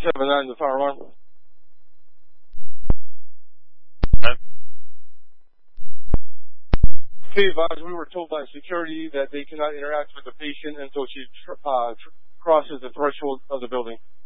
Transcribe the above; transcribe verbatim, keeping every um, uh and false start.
seven nine, the fire alarm. Okay. Be advised, we were told by security that they cannot interact with the patient until she tr- uh, tr- crosses the threshold of the building.